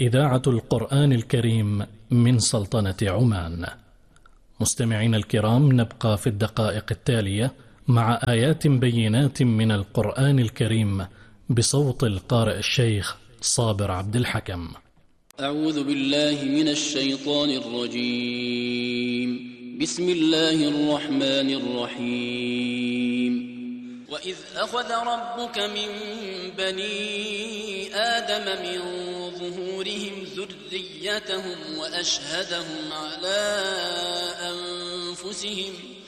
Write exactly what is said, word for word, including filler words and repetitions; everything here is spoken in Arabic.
إذاعة القرآن الكريم من سلطنة عمان. مستمعين الكرام، نبقى في الدقائق التالية مع آيات بينات من القرآن الكريم بصوت القارئ الشيخ صابر عبد الحكم. أعوذ بالله من الشيطان الرجيم. بسم الله الرحمن الرحيم. وإذ أخذ ربك من بني آدم من ظهورهم ذريتهم وأشهدهم على أنفسهم